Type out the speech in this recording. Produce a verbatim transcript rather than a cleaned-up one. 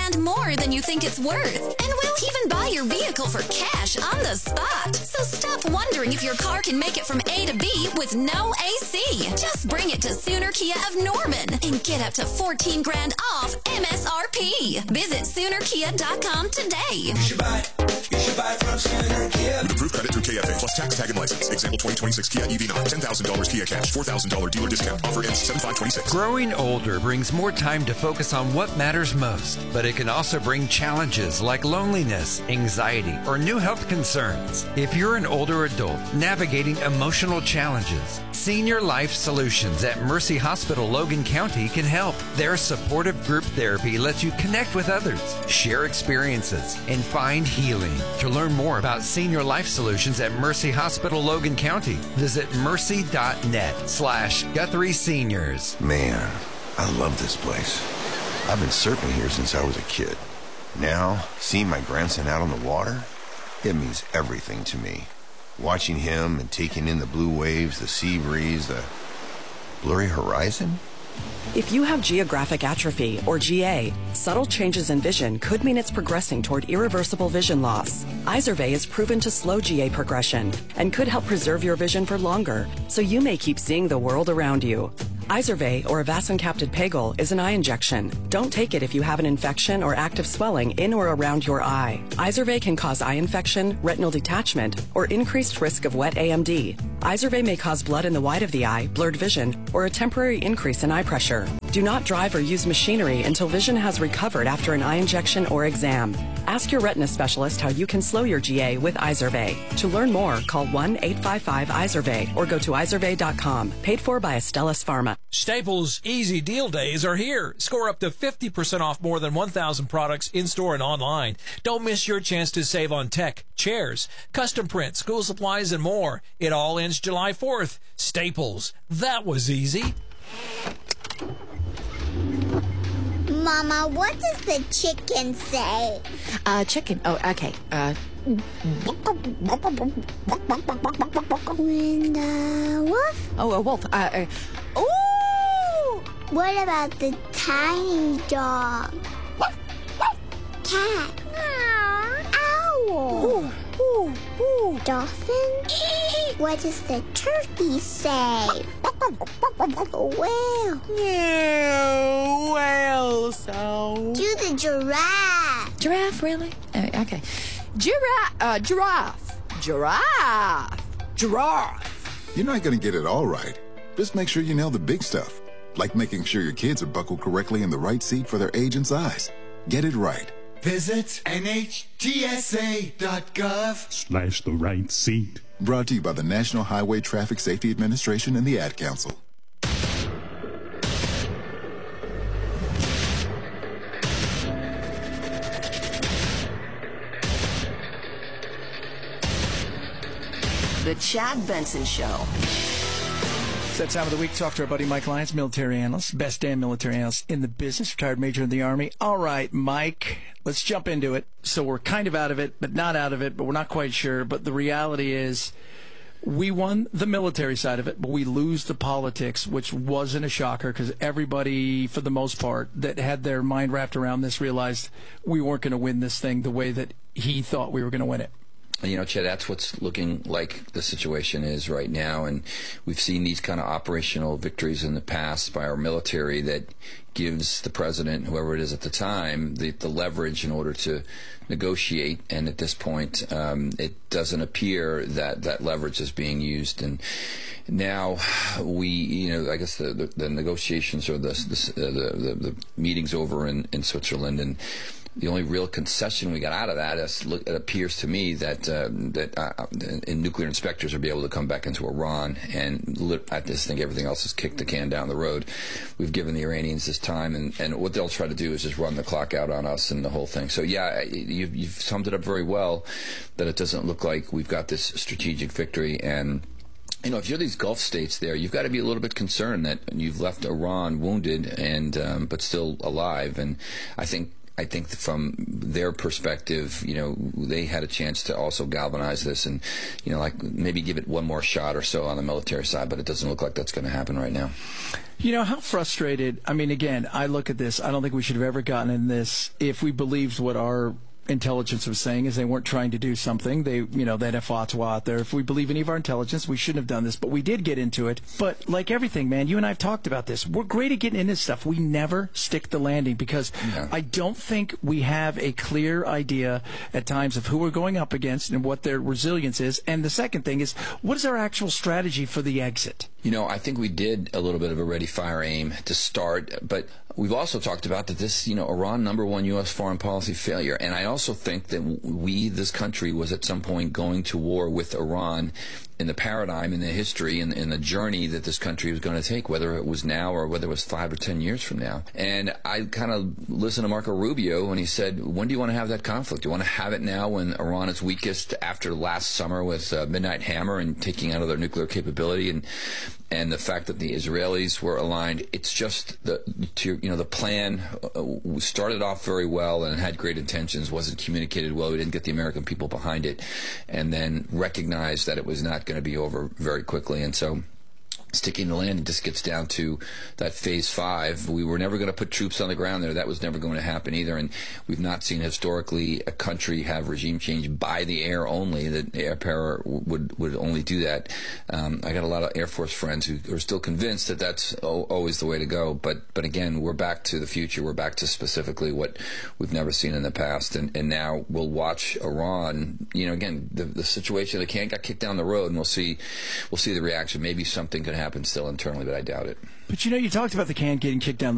grand more than you think it's worth. And we'll even buy your vehicle for cash on the spot. So stop wondering if your car can make it from A to B with no A C. Just bring it to Sooner Kia of Norman and get up to fourteen grand off M S R P. Visit Sooner Kia dot com today. You should buy, you should buy from Sooner Kia. With approved credit through K F A plus tax, tag, and license. Example twenty twenty-six Kia E V nine. ten thousand dollars Kia cash. four thousand dollars dealer discount. Offer ends seven five twenty-six. Growing older brings more time to focus on what matters most, but it can also bring challenges like loneliness, anxiety, or new health concerns. If you're an older adult navigating emotional challenges, Senior Life Solutions at Mercy Hospital Logan County can help. Their supportive group therapy lets you connect with others, share experiences, and find healing. To learn more about Senior Life Solutions at Mercy Hospital Logan County, visit mercy.net slash Guthrie Seniors. Man, I love this place. I've been surfing here since I was a kid. Now, seeing my grandson out on the water, it means everything to me. Watching him and taking in the blue waves, the sea breeze, the blurry horizon. If you have geographic atrophy, or G A, subtle changes in vision could mean it's progressing toward irreversible vision loss. Izervay is proven to slow G A progression and could help preserve your vision for longer, so you may keep seeing the world around you. Izervay, or avacincaptad pegol, is an eye injection. Don't take it if you have an infection or active swelling in or around your eye. Izervay can cause eye infection, retinal detachment, or increased risk of wet A M D. Izervay may cause blood in the white of the eye, blurred vision, or a temporary increase in eye pressure. Do not drive or use machinery until vision has recovered after an eye injection or exam. Ask your retina specialist how you can slow your G A with Izervay. To learn more, call one eight five five Izervay or go to izervay dot com. Paid for by Astellas Pharma. Staples Easy Deal Days are here. Score up to fifty percent off more than one thousand products in-store and online. Don't miss your chance to save on tech, chairs, custom print, school supplies, and more. It all ends July fourth. Staples. That was easy. Mama, what does the chicken say? Uh, chicken. Oh, okay. Uh. When the wolf? Oh, a wolf. Uh. uh ooh! What about the tiny dog? Cat? Owl? Ooh, ooh, ooh. Dolphin? What does the turkey say? Whale? Yeah, whale sound. Do the giraffe. Giraffe, really? Uh, okay. Giraffe. Uh, giraffe. Giraffe. Giraffe. You're not going to get it all right. Just make sure you nail the big stuff, like making sure your kids are buckled correctly in the right seat for their age and size. Get it right. Visit N H T S A dot gov slash the right seat. Brought to you by the National Highway Traffic Safety Administration and the Ad Council. The Chad Benson Show. It's that time of the week. Talk to our buddy Mike Lyons, military analyst, best damn military analyst in the business, retired major in the Army. All right, Mike, let's jump into it. So we're kind of out of it, but not out of it, but we're not quite sure. But the reality is we won the military side of it, but we lose the politics, which wasn't a shocker because everybody, for the most part, that had their mind wrapped around this realized we weren't going to win this thing the way that he thought we were going to win it. You know, Chad, that's what's looking like the situation is right now, and we've seen these kind of operational victories in the past by our military that gives the president, whoever it is at the time, the, the leverage in order to negotiate, and at this point, um, it doesn't appear that that leverage is being used, and now we, you know, I guess the, the, the negotiations or the, the, the, the meetings over in, in Switzerland, and the only real concession we got out of that is, it appears to me that uh, that uh, and nuclear inspectors will be able to come back into Iran, and I just think everything else has kicked the can down the road. We've given the Iranians this time, and, and what they'll try to do is just run the clock out on us and the whole thing. So yeah, you've, you've summed it up very well, that it doesn't look like we've got this strategic victory. And you know, if you're these Gulf states there, you've got to be a little bit concerned that you've left Iran wounded and um, but still alive. And I think I think from their perspective, you know, they had a chance to also galvanize this and, you know, like maybe give it one more shot or so on the military side, but it doesn't look like that's going to happen right now. You know, how frustrated, I mean, again, I look at this, I don't think we should have ever gotten in this if we believed what our intelligence was saying is they weren't trying to do something. They, you know, they'd have fatwa out there. If we believe any of our intelligence, we shouldn't have done this, but we did get into it. But like everything, man, you and I have talked about this. We're great at getting into stuff. We never stick the landing because yeah. I don't think we have a clear idea at times of who we're going up against and what their resilience is. And the second thing is, what is our actual strategy for the exit? You know, I think we did a little bit of a ready, fire, aim to start, but we've also talked about that this, you know, Iran, number one U S foreign policy failure. And I also think that we, this country, was at some point going to war with Iran in the paradigm, in the history, in, in the journey that this country was going to take, whether it was now or whether it was five or ten years from now. And I kind of listened to Marco Rubio when he said, when do you want to have that conflict? Do you want to have it now when Iran is weakest after last summer with uh, Midnight Hammer and taking out of their nuclear capability and and the fact that the Israelis were aligned? It's just the, to, you know, the plan uh, started off very well and had great intentions, wasn't communicated well. We didn't get the American people behind it, and then recognized that it was not going to be over very quickly. And so sticking the landing just gets down to that phase five. We were never going to put troops on the ground there. That was never going to happen either. And we've not seen historically a country have regime change by the air only, that air power would, would only do that. Um, I got a lot of Air Force friends who are still convinced that that's always the way to go. But, but again, we're back to the future. We're back to specifically what we've never seen in the past. And, and now we'll watch Iran, you know, again, the, the situation, they can't got kicked down the road, and we'll see, we'll see the reaction. Maybe something could happen still internally, but I doubt it. But you know, you talked about the can getting kicked down the